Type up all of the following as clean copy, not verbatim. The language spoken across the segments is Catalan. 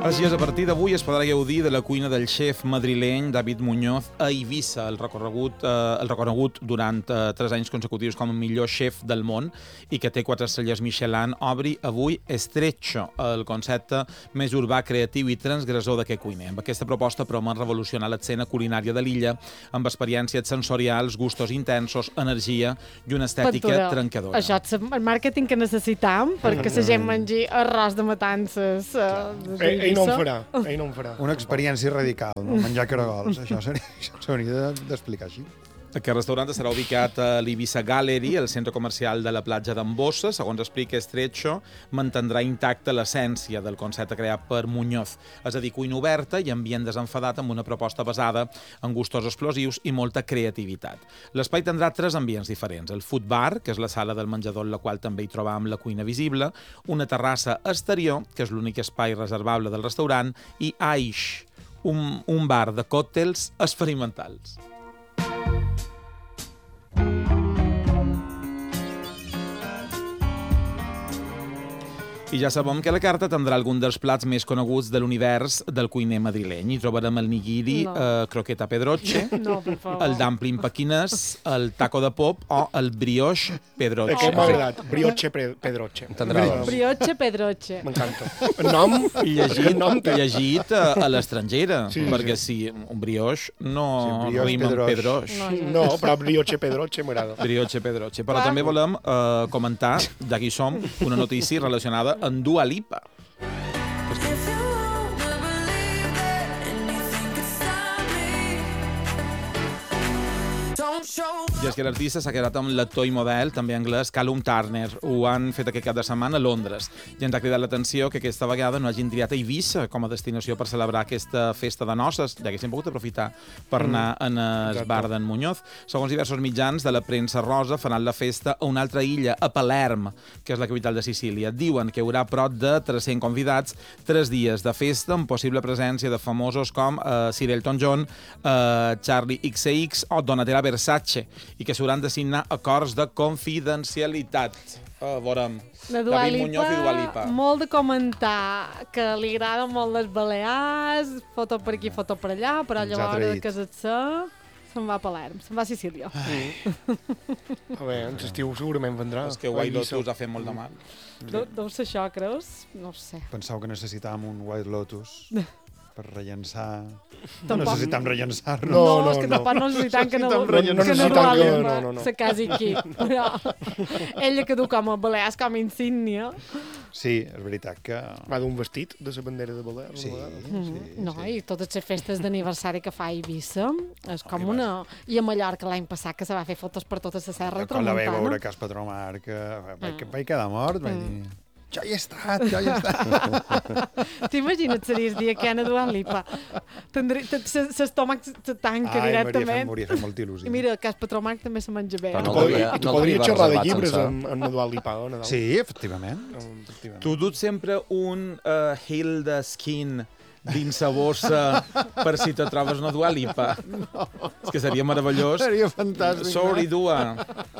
Així és, a partir d'avui es podrà gaudir de la cuina del xef madrileny David Muñoz a Eivissa, el reconegut durant 3 anys consecutius com a millor xef del món i que té 4 estrelles Michelin, obri avui Estrecho, el concepte més urbà, creatiu i transgressor d'aquest cuiner. Amb aquesta proposta promet revolucionar l'escena culinària de l'illa amb experiències sensorials, gustos intensos, energia i una estètica trencadora. Això és el màrqueting que necessitam perquè la gent mengi arròs de matances. Ell no en farà. Una experiència radical, no? Menjar caragols. Això s'hauria d'explicar així. Aquest restaurant estarà ubicat a l'Eivissa Gallery, el centre comercial de la platja d'Ambossa. Segons explica Estrecho, mantindrà intacta l'essència del concepte creat per Muñoz, és a dir, cuina oberta i ambient desenfadat amb una proposta basada en gustos explosius i molta creativitat. L'espai tindrà 3 ambients diferents. El food bar, que és la sala del menjador en la qual també hi trobam la cuina visible, una terrassa exterior, que és l'únic espai reservable del restaurant, i Aish, un bar de còctels experimentals. I ja sabem que la carta tindrà algun dels plats més coneguts de l'univers del cuiner madrileny. Hi trobarem el nigiri, croqueta pedroche, el dumpling pequinès, el taco de pop o el brioche pedroche. Aquest m'ha agradat, brioche pedroche. Brioche pedroche. M'encanta. El nom... Llegit a l'estrangera, perquè si un brioche no rima amb pedroche. No, però brioche pedroche m'agrada. Brioche pedroche. Però també volem comentar, ja que hi som, una notícia relacionada amb Dua Lipa. I és que l'artista s'ha quedat amb l'actor i model, també anglès, Callum Turner. Ho han fet aquest cap de setmana a Londres. I ens ha cridat l'atenció que aquesta vegada no hagin triat a Eivissa com a destinació per celebrar aquesta festa de noces, ja que s'han pogut aprofitar per anar en el bar d'en Muñoz. Segons diversos mitjans de la premsa rosa, faran la festa a una altra illa, a Palerm, que és la capital de Sicília. Diuen que hi haurà prop de 300 convidats, 3 dies de festa, amb possible presència de famosos com Sir Elton John, Charlie XCX o Donatella Versace, i que s'hauran de signar acords de confidencialitat. Veurem. David Muñoz i Dua Lipa. Molt de comentar que li agraden molt les Balears, foto per aquí, foto per allà, però llavors que se'n va a Palerm, se'n va a Sicília. A veure, en l'estiu segurament vendrà. És que White Lotus ha fet molt de mal. Deu ser això, creus? No ho sé. Penseu que necessitàvem un White Lotus per rellençar... No Tampoc. necessitem rellençar-nos. No, és que tampoc no necessitem que no se casi aquí. Però ella que du com a Balears, com a insígnia. Sí, és veritat que... Va d'un vestit de la bandera de Balears. Sí. No, i totes les festes d'aniversari que fa a Eivissa és com una... I a Mallorca l'any passat que se va fer fotos per tota la serra Quan la vaig tramuntana. veure a Cas Petromar, que vaig quedar mort, vaig dir... Jo hi he estat. T'imagines seria el dia que Anna Dua Lipa l'estómac se tanca directament. Ai, m'hauria fet molta il·lusió. I mira, a Cas Petromar també se menja bé. I tu podries xerrar de llibres amb Dua Lipa, o Nadal? Sí, efectivament. Tu dut sempre un Hilda Skin dins la bossa per si te trobes una Dua Lipa. És que seria meravellós. Seria fantàstic. Sorry, Dua.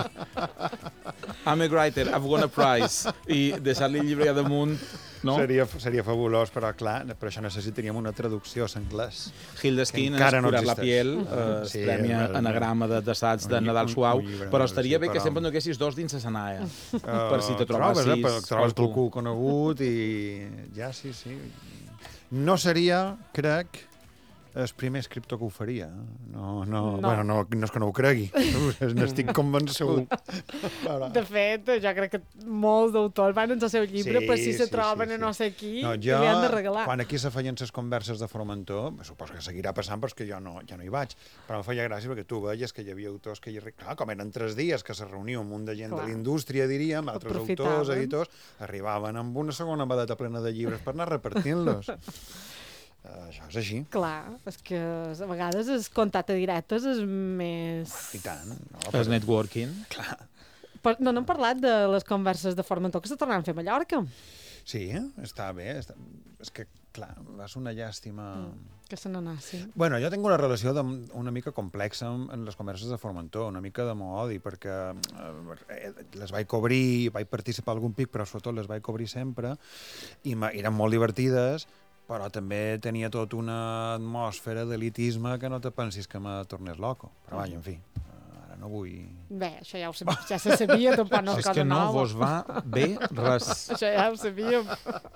I'm a writer, I've won a prize. I deixar-li el llibre allà damunt, no? Seria fabulós, però clar, per això necessitaríem una traducció a l'anglès. Hilda Skin és curar la piel, es premi anagrama d'assaig de Nadal Suau, però estaria bé que sempre no haguessis 2 dins la sanaia, per si te trobes 6. Trobes el cul conegut i ja, sí. No seria, crec, el primer escriptor que ho faria. Bueno, no és que no ho cregui. N'estic convençut. De fet, jo crec que molts d'autors van en el seu llibre per si se troben a no sé qui i li han de regalar. Quan aquí se feien les converses de Formentor, suposo que seguirà passant perquè jo no hi vaig, però em feia gràcia perquè tu veies que hi havia autors que, clar, com eren 3 dies que se reunia un munt de gent de la indústria, diríem, altres autors, editors, arribaven amb una segona vedeta plena de llibres per anar repartint-los. Això és així. Clar, és que a vegades el contacte directe és més... I tant. És networking. Clar. No n'hem parlat de les converses de Formentor que se tornaran a fer a Mallorca. Sí, està bé. És que, clar, va ser una llàstima... Que se n'anassin. Bueno, jo tinc una relació una mica complexa en les converses de Formentor, una mica de m'odi, perquè les vaig cobrir, vaig participar algun pic, però sobretot les vaig cobrir sempre, i eren molt divertides, però també tenia tota una atmosfera d'elitisme que no te pensis que me tornés loco. Però vaja, en fi, ara no vull... Bé, això ja se sabia, tampoc no és cosa que no nova. vos va bé res. Això ja ho sabíem.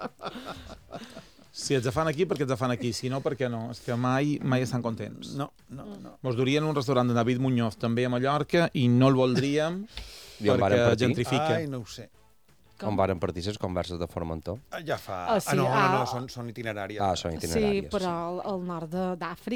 Si ets fan aquí, perquè ets fan aquí. Si no, perquè no. És que mai estan contents. No. Mos durien un restaurant de David Muñoz, també a Mallorca, i no el voldríem perquè gentrifica. Ai, no ho sé. On varen partir les converses de Formentor? Ja fa... Sí, no, són itineràries. Són itineràries. Sí, però al nord d'Àfrica